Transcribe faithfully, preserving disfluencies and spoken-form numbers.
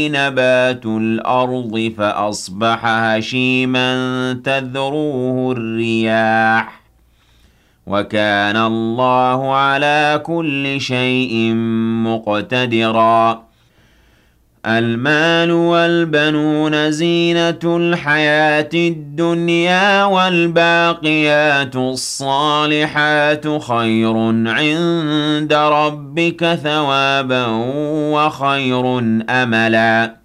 نبات الأرض فأصبح هشيما تذروه الرياح وكان الله على كل شيء مقتدرا المال والبنون زينة الحياة الدنيا والباقيات الصالحات خير عند ربك ثوابا وخير أملا